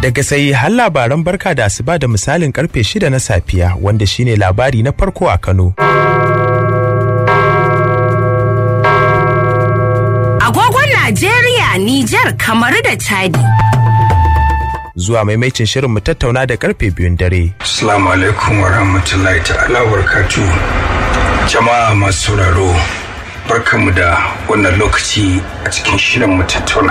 Daga sai har labaran barka da asuba da misalin karfe 6 na safiya wanda shine labari na farko a Kano. Agogon Najeriya, Nijar, Kamaru da Chadi. Zuwa maimaicin shirin mu tattauna da karfe 2 dare. Assalamu alaikum wa rahmatullahi ta'ala wa barakatuh. Jama'a masu sauraro, barkanmu da wannan lokaci a cikin shirin mu tattauna.